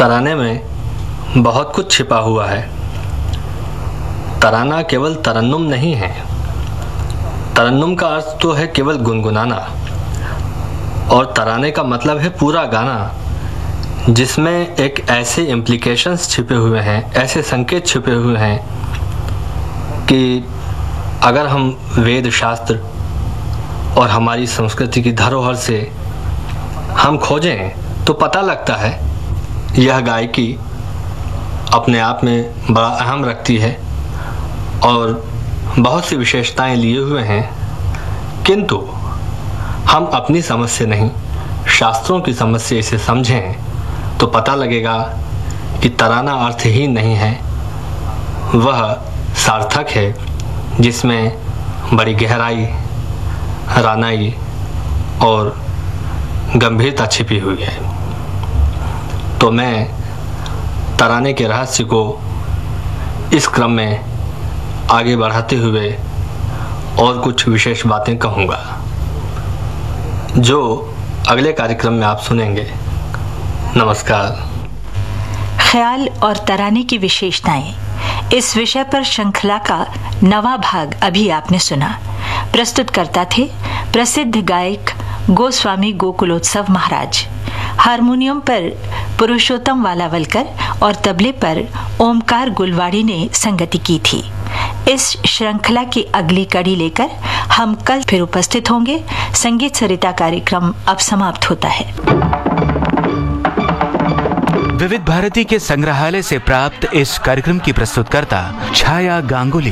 तराने में बहुत कुछ छिपा हुआ है। तराना केवल तरन्नुम नहीं है। तरन्नुम का अर्थ तो है केवल गुनगुनाना, और तराने का मतलब है पूरा गाना, जिसमें एक ऐसे इम्प्लीकेशंस छिपे हुए हैं, ऐसे संकेत छिपे हुए हैं कि अगर हम वेद शास्त्र और हमारी संस्कृति की धरोहर से हम खोजें तो पता लगता है यह गायकी अपने आप में बड़ा अहम रखती है और बहुत सी विशेषताएं लिए हुए हैं, किंतु हम अपनी समझ से नहीं, शास्त्रों की समझ से इसे समझें तो पता लगेगा कि तराना अर्थहीन नहीं है, वह सार्थक है जिसमें बड़ी गहराई, रानाई और गंभीरता छिपी हुई है। तो मैं तराने के रहस्य को इस क्रम में आगे बढ़ाते हुए और कुछ विशेष बातें कहूँगा, जो अगले कार्यक्रम में आप सुनेंगे। नमस्कार। ख्याल और तराने की विशेषताएं, इस विषय पर श्रृंखला का 9वां भाग अभी आपने सुना। प्रस्तुतकर्ता थे प्रसिद्ध गायक गोस्वामी गोकुलोत्सव महाराज। हारमोनियम पर पुरुषोत्तम वालावलकर और तबले पर ओमकार गुलवाड़ी ने संगति की थी। इस श्रृंखला की अगली कड़ी लेकर हम कल फिर उपस्थित होंगे। संगीत सरिता कार्यक्रम अब समाप्त होता है। विविध भारती के संग्रहालय से प्राप्त इस कार्यक्रम की प्रस्तुतकर्ता छाया गांगुली।